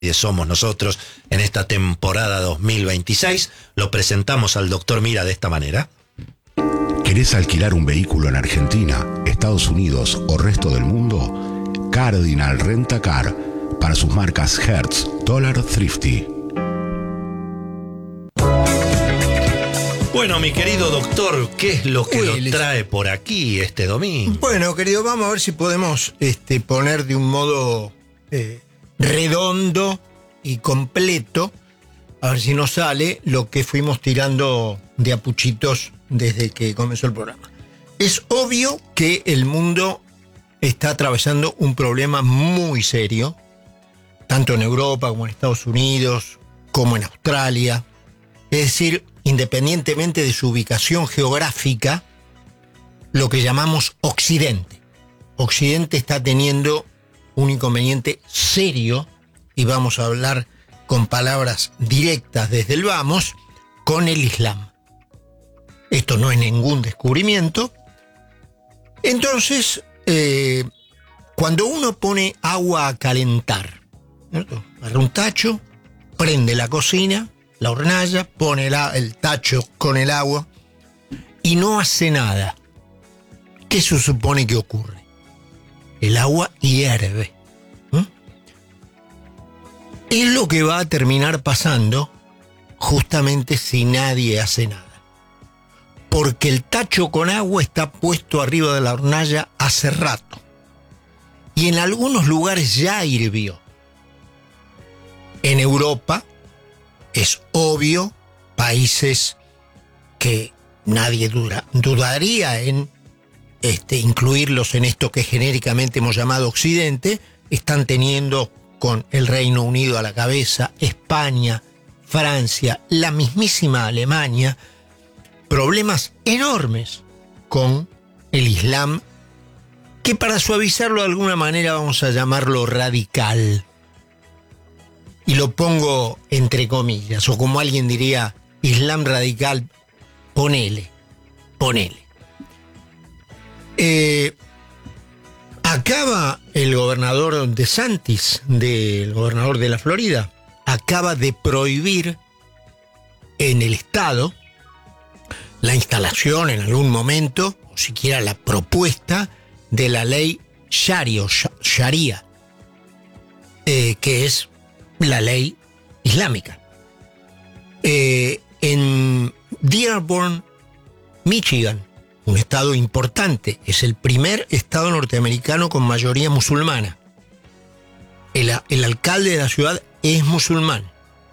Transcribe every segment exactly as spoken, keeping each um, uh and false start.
somos nosotros en esta temporada dos mil veintiséis. Lo presentamos al doctor Mira de esta manera. ¿Querés alquilar un vehículo en Argentina, Estados Unidos o resto del mundo? Cardinal Rent a Car para sus marcas Hertz, Dollar, Thrifty. Bueno, mi querido doctor, ¿qué es lo que Uy, lo trae por aquí este domingo? Bueno, querido, vamos a ver si podemos este, poner de un modo eh, redondo y completo, a ver si nos sale lo que fuimos tirando de apuchitos desde que comenzó el programa. Es obvio que el mundo está atravesando un problema muy serio, tanto en Europa como en Estados Unidos, como en Australia. Es decir, independientemente de su ubicación geográfica, lo que llamamos Occidente. Occidente está teniendo un inconveniente serio, y vamos a hablar con palabras directas desde el vamos, con el Islam. Esto no es ningún descubrimiento. Entonces, eh, cuando uno pone agua a calentar, ¿cierto? Agarra un tacho, prende la cocina, la hornalla, pone la, el tacho con el agua y no hace nada. ¿Qué se supone que ocurre? El agua hierve. ¿Mm? Es lo que va a terminar pasando justamente si nadie hace nada. Porque el tacho con agua está puesto arriba de la hornalla hace rato. Y en algunos lugares ya hirvió. En Europa, es obvio, países que nadie duda, dudaría en este, incluirlos en esto que genéricamente hemos llamado Occidente, están teniendo con el Reino Unido a la cabeza, España, Francia, la mismísima Alemania, problemas enormes con el Islam, que para suavizarlo de alguna manera vamos a llamarlo radical. Y lo pongo entre comillas, o como alguien diría, Islam radical, ponele, ponele. Eh, acaba el gobernador DeSantis, del gobernador de la Florida, acaba de prohibir en el estado la instalación en algún momento, o siquiera la propuesta de la ley Sharia, Sharia eh, que es la ley islámica. Eh, en Dearborn, Michigan, un estado importante, es el primer estado norteamericano con mayoría musulmana. El, el alcalde de la ciudad es musulmán.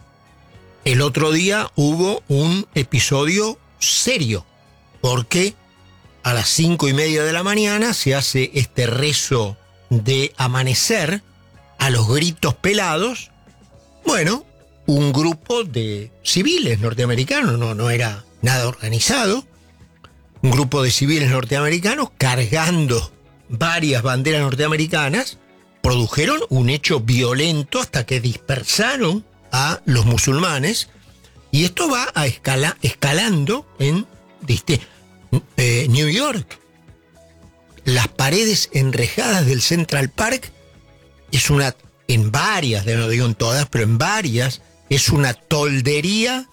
El otro día hubo un episodio serio, porque a las cinco y media de la mañana se hace este rezo de amanecer a los gritos pelados. Bueno, un grupo de civiles norteamericanos, no, no era nada organizado, un grupo de civiles norteamericanos cargando varias banderas norteamericanas, produjeron un hecho violento hasta que dispersaron a los musulmanes, y esto va a escala, escalando en ¿viste? Eh, New York. Las paredes enrejadas del Central Park es una, en varias, no digo en todas, pero en varias, es una toldería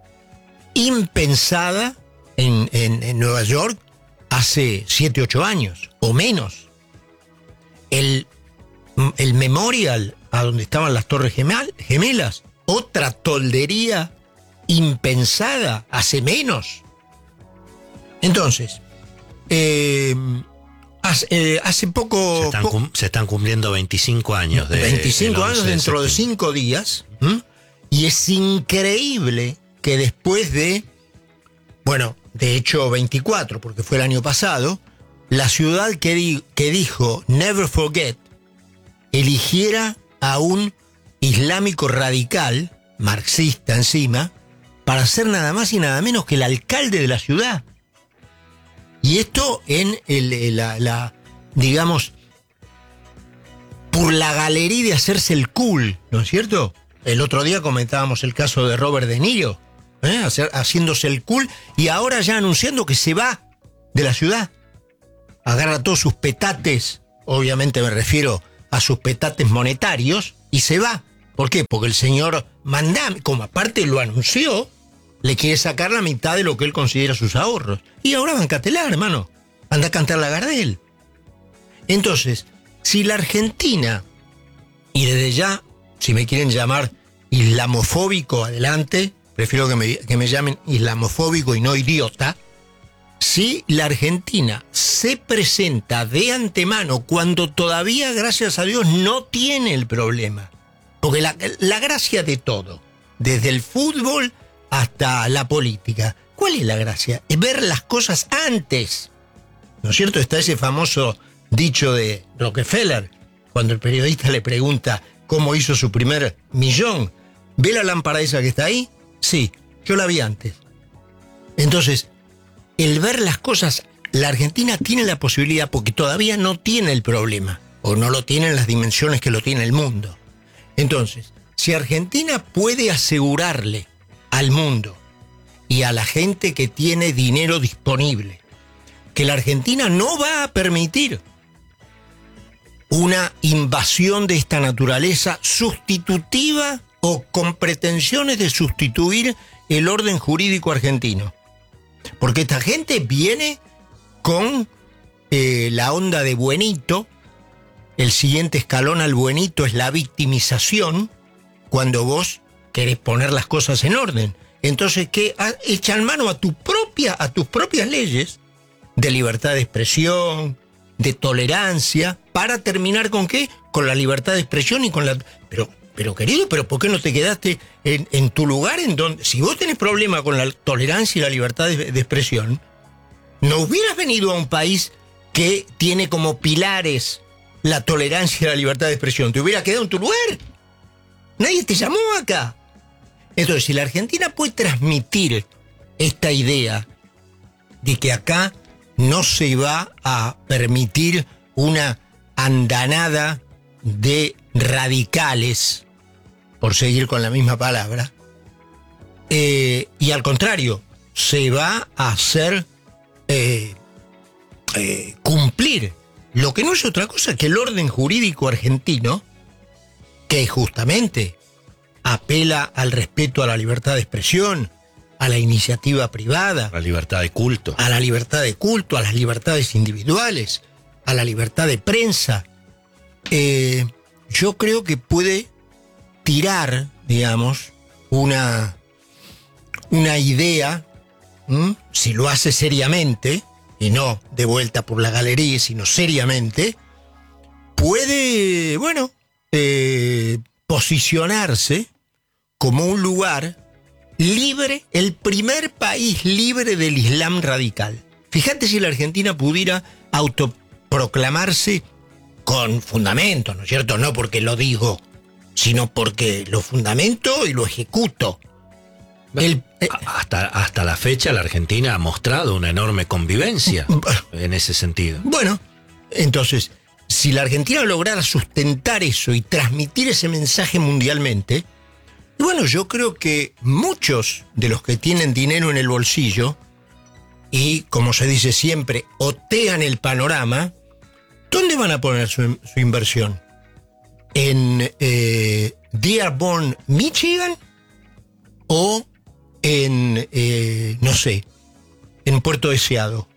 impensada en, en, en Nueva York hace siete, ocho años o menos. El, el Memorial, a donde estaban las Torres Gemal, Gemelas, otra toldería impensada hace menos. Entonces, eh, hace, eh, hace poco... Se están, po- se están cumpliendo veinticinco años de... veinticinco años de dentro de cinco días. ¿m? Y es increíble que después de, bueno, de hecho veinticuatro, porque fue el año pasado, la ciudad que, di, que dijo Never Forget eligiera a un islámico radical, marxista encima, para ser nada más y nada menos que el alcalde de la ciudad. Y esto en el, la, la, digamos, por la galería de hacerse el cool, ¿no es cierto? El otro día comentábamos el caso de Robert De Niro, ¿eh? Hacer, haciéndose el cool, y ahora ya anunciando que se va de la ciudad. Agarra todos sus petates, obviamente me refiero a sus petates monetarios, y se va. ¿Por qué? Porque el señor Mandame, como aparte lo anunció, le quiere sacar la mitad de lo que él considera sus ahorros. Y ahora bancatela, hermano. Anda a cantar la Gardel. Entonces, si la Argentina, y desde ya, si me quieren llamar islamofóbico, adelante, prefiero que me, que me llamen islamofóbico y no idiota, si la Argentina se presenta de antemano cuando todavía, gracias a Dios, no tiene el problema. Porque la, la gracia de todo, desde el fútbol hasta la política, ¿cuál es la gracia? Es ver las cosas antes. ¿No es cierto? Está ese famoso dicho de Rockefeller, cuando el periodista le pregunta cómo hizo su primer millón. ¿Ve la lámpara esa que está ahí? Sí, yo la vi antes. Entonces, el ver las cosas, la Argentina tiene la posibilidad porque todavía no tiene el problema, o no lo tiene en las dimensiones que lo tiene el mundo. Entonces, si Argentina puede asegurarle al mundo y a la gente que tiene dinero disponible que la Argentina no va a permitir una invasión de esta naturaleza sustitutiva o con pretensiones de sustituir el orden jurídico argentino. Porque esta gente viene con eh, la onda de buenito. El siguiente escalón al buenito es la victimización, cuando vos querés poner las cosas en orden. Entonces, ¿qué? Echan mano a tu propia, a tus propias leyes de libertad de expresión, de tolerancia, para terminar ¿con qué? Con la libertad de expresión y con la... Pero, pero querido, ¿pero por qué no te quedaste en, en tu lugar en donde... Si vos tenés problema con la tolerancia y la libertad de, de expresión, no hubieras venido a un país que tiene como pilares la tolerancia y la libertad de expresión. Te hubieras quedado en tu lugar. Nadie te llamó acá. Entonces, si la Argentina puede transmitir esta idea de que acá no se va a permitir una andanada de radicales, por seguir con la misma palabra, eh, y al contrario, se va a hacer eh, eh, cumplir lo que no es otra cosa que el orden jurídico argentino, que justamente apela al respeto a la libertad de expresión, a la iniciativa privada, La libertad de culto. a la libertad de culto, a las libertades individuales, a la libertad de prensa. Eh, yo creo que puede tirar, digamos, una, una idea, ¿m? Si lo hace seriamente, y no de vuelta por la galería, sino seriamente, puede, bueno, eh, posicionarse como un lugar libre, el primer país libre del Islam radical. Fíjate si la Argentina pudiera autoproclamarse con fundamento, ¿no es cierto? No porque lo digo, sino porque lo fundamento y lo ejecuto. El, eh, hasta, hasta la fecha la Argentina ha mostrado una enorme convivencia en ese sentido. Bueno, entonces, si la Argentina lograra sustentar eso y transmitir ese mensaje mundialmente, bueno, yo creo que muchos de los que tienen dinero en el bolsillo y, como se dice siempre, otean el panorama, ¿dónde van a poner su, su inversión? ¿En eh, Dearborn, Michigan? ¿O en, eh, no sé, en Puerto Deseado?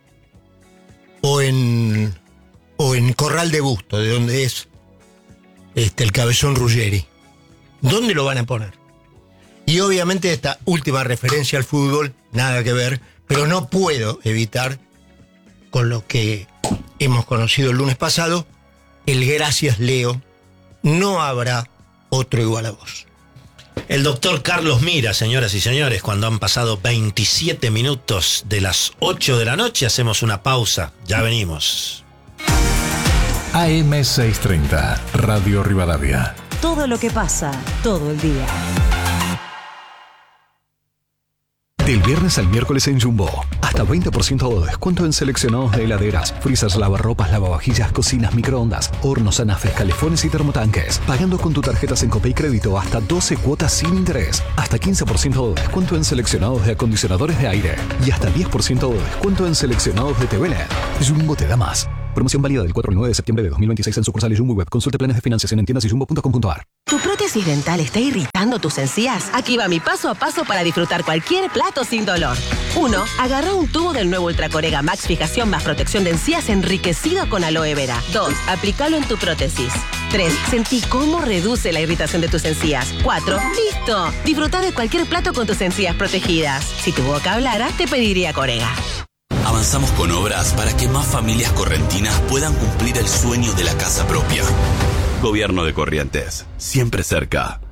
¿O en, o en Corral de Busto, de donde es este, el Cabezón Ruggeri? ¿Dónde lo van a poner? Y obviamente esta última referencia al fútbol, nada que ver, pero no puedo evitar, con lo que hemos conocido el lunes pasado, el gracias Leo, no habrá otro igual a vos. El doctor Carlos Mira, señoras y señores, cuando han pasado veintisiete minutos de las ocho de la noche, hacemos una pausa, ya venimos. A M seiscientos treinta, Radio Rivadavia. Todo lo que pasa, todo el día. Del viernes al miércoles en Jumbo, hasta veinte por ciento de descuento en seleccionados de heladeras, freezers, lavarropas, lavavajillas, cocinas, microondas, hornos, anafes, calefones y termotanques. Pagando con tu tarjeta Sencope y crédito hasta doce cuotas sin interés. Hasta quince por ciento de descuento en seleccionados de acondicionadores de aire. Y hasta diez por ciento de descuento en seleccionados de T V L E D. Jumbo te da más. Promoción válida del cuatro al nueve de septiembre de dos mil veintiséis en sucursales Jumbo Web. Consulte planes de financiación en tiendas y jumbo punto com punto a r. ¿Tu prótesis dental está irritando tus encías? Aquí va mi paso a paso para disfrutar cualquier plato sin dolor. uno. Agarra un tubo del nuevo Ultracorega Max Fijación más protección de encías enriquecido con aloe vera. dos. Aplícalo en tu prótesis. tres. Sentí cómo reduce la irritación de tus encías. cuatro. ¡Listo! Disfruta de cualquier plato con tus encías protegidas. Si tu boca hablara, te pediría Corega. Avanzamos con obras para que más familias correntinas puedan cumplir el sueño de la casa propia. Gobierno de Corrientes, siempre cerca.